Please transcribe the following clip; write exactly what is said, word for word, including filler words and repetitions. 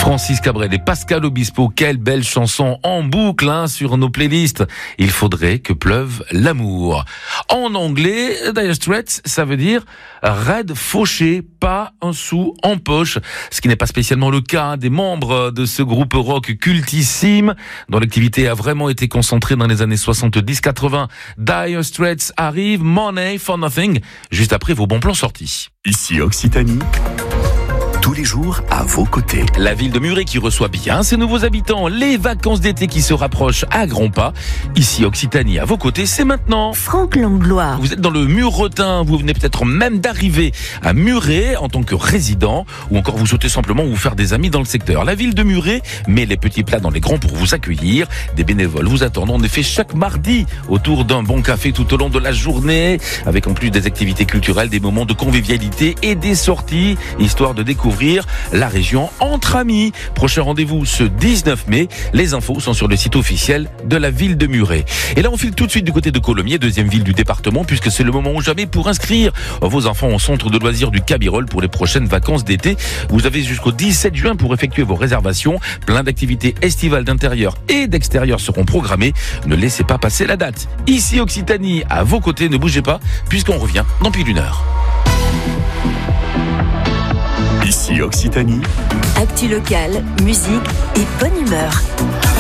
Francis Cabrel et Pascal Obispo, quelle belle chanson en boucle hein, sur nos playlists. Il faudrait que pleuve l'amour. En anglais, Dire Straits, ça veut dire raide fauché, pas un sou en poche. Ce qui n'est pas spécialement le cas des membres de ce groupe rock cultissime, dont l'activité a vraiment été concentrée dans les années soixante-dix quatre-vingts. Dire Straits arrive, Money for Nothing, juste après vos bons plans sortis. Ici Occitanie, tous les jours à vos côtés. La ville de Muret qui reçoit bien ses nouveaux habitants, les vacances d'été qui se rapprochent à grands pas. Ici Occitanie à vos côtés, c'est maintenant. Franck Langlois. Vous êtes dans le Muretin, vous venez peut-être même d'arriver à Muret en tant que résident, ou encore vous souhaitez simplement vous faire des amis dans le secteur. La ville de Muret met les petits plats dans les grands pour vous accueillir. Des bénévoles vous attendent en effet chaque mardi autour d'un bon café tout au long de la journée, avec en plus des activités culturelles, des moments de convivialité et des sorties, histoire de découvrir la région entre amis. Prochain rendez-vous ce dix-neuf mai. Les infos sont sur le site officiel de la ville de Muret. Et là, on file tout de suite du côté de Colomiers, deuxième ville du département, puisque c'est le moment ou jamais pour inscrire vos enfants au centre de loisirs du Cabirol pour les prochaines vacances d'été. Vous avez jusqu'au dix-sept juin pour effectuer vos réservations. Plein d'activités estivales d'intérieur et d'extérieur seront programmées. Ne laissez pas passer la date. Ici Occitanie, à vos côtés, ne bougez pas, puisqu'on revient dans plus d'une heure. Ici Occitanie, Actu locale, musique et bonne humeur.